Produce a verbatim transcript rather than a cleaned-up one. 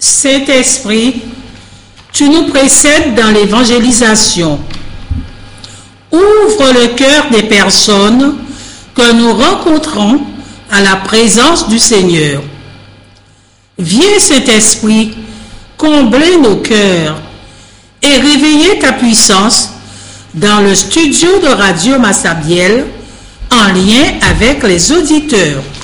Saint-Esprit, tu nous précèdes dans l'évangélisation. Ouvre le cœur des personnes que nous rencontrons à la présence du Seigneur. Viens, Saint-Esprit, combler nos cœurs et réveiller ta puissance dans le studio de Radio Massabielle en lien avec les auditeurs.